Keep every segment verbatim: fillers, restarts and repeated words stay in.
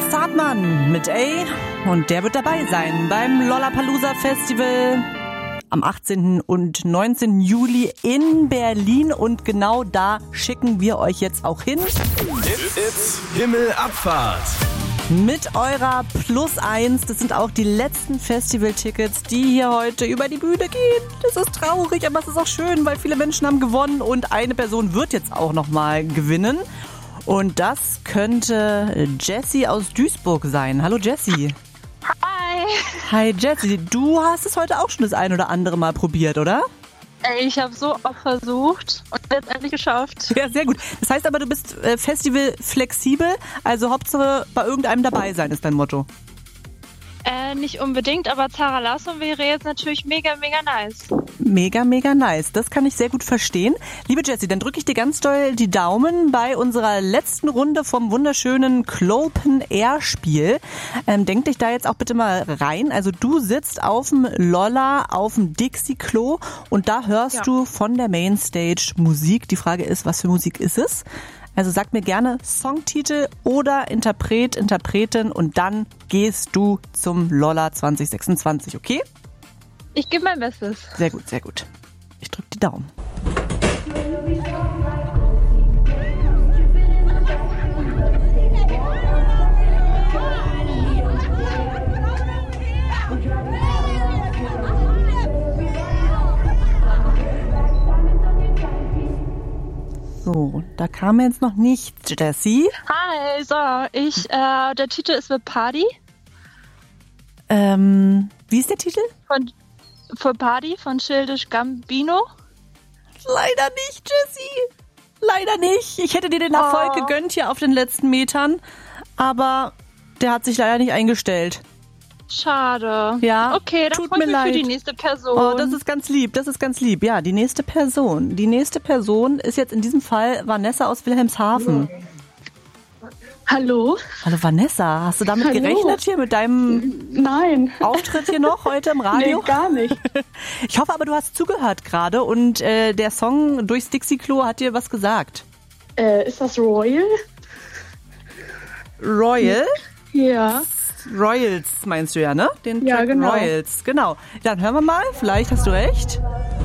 Max Hartmann mit A und der wird dabei sein beim Lollapalooza Festival am achtzehnten und neunzehnten Juli in Berlin und genau da schicken wir euch jetzt auch hin. It's, it's Himmelabfahrt. Mit eurer Plus eins, das sind auch die letzten Festivaltickets, die hier heute über die Bühne gehen. Das ist traurig, aber es ist auch schön, weil viele Menschen haben gewonnen und eine Person wird jetzt auch nochmal gewinnen. Und das könnte Jessie aus Duisburg sein. Hallo Jessie. Hi. Hi Jessie, du hast es heute auch schon das ein oder andere Mal probiert, oder? Ey, ich habe so oft versucht und letztendlich geschafft. Ja, sehr gut. Das heißt aber, du bist äh, Festival flexibel, also Hauptsache bei irgendeinem dabei sein ist dein Motto. Äh, nicht unbedingt, aber Zara Larsson wäre jetzt natürlich mega, mega nice. Mega, mega nice. Das kann ich sehr gut verstehen. Liebe Jessie, dann drücke ich dir ganz doll die Daumen bei unserer letzten Runde vom wunderschönen Clopen Air Spiel. Ähm, denk dich da jetzt auch bitte mal rein. Also du sitzt auf dem Lolla, auf dem Dixie-Klo und da hörst ja. du von der Mainstage Musik. Die Frage ist, was für Musik ist es? Also sag mir gerne Songtitel oder Interpret, Interpretin und dann gehst du zum Lolla zwanzig sechsundzwanzig, okay? Ich gebe mein Bestes. Sehr gut, sehr gut. Ich drücke die Daumen. So, da kam jetzt noch nichts, Jessie. Hi, so, ich, äh, der Titel ist The Party. Ähm, wie ist der Titel? Von For Party von Childish Gambino. Leider nicht, Jessie. Leider nicht. Ich hätte dir den Erfolg oh. gegönnt hier auf den letzten Metern, aber der hat sich leider nicht eingestellt. Schade. Ja, okay, dann tut freue mir ich mich leid. für die nächste Person. Oh, das ist ganz lieb, das ist ganz lieb. Ja, die nächste Person. Die nächste Person ist jetzt in diesem Fall Vanessa aus Wilhelmshaven. Hallo. Hallo Vanessa, hast du damit Hallo. gerechnet hier mit deinem Nein. Auftritt hier noch heute im Radio? Nee, gar nicht. Ich hoffe aber, du hast zugehört gerade und äh, der Song Durchs Dixie-Klo hat dir was gesagt. Äh, ist das Royal? Royal? Ja. Royals meinst du ja, ne? Den Ja, Track genau. Royals, genau. Dann hören wir mal, vielleicht hast du recht.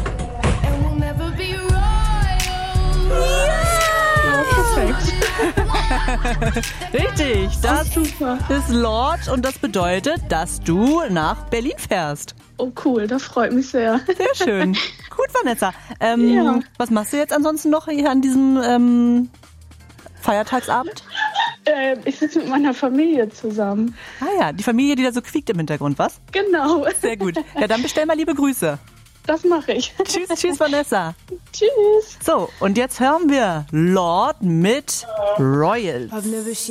Ja, perfekt. Richtig, das Oh, super. ist Lord und das bedeutet, dass du nach Berlin fährst. Oh, cool, das freut mich sehr. Sehr schön. Gut, Vanessa. Ähm, Ja. Was machst du jetzt ansonsten noch hier an diesem ähm, Feiertagsabend? Äh, ich sitze mit meiner Familie zusammen. Ah ja, die Familie, die da so quiekt im Hintergrund, was? Genau. Sehr gut. Ja, dann bestell mal liebe Grüße. Das mache ich. Tschüss, tschüss, Vanessa. Tschüss. So, und jetzt hören wir Lord mit Royals.